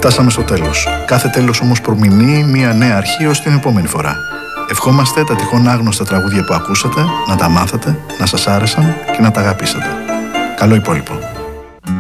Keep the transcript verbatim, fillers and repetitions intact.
Φτάσαμε στο τέλος. Κάθε τέλος όμως προμηνύει μια νέα αρχή ως την επόμενη φορά. Ευχόμαστε τα τυχόν άγνωστα τραγούδια που ακούσατε να τα μάθατε, να σας άρεσαν και να τα αγαπήσετε. Καλό υπόλοιπο.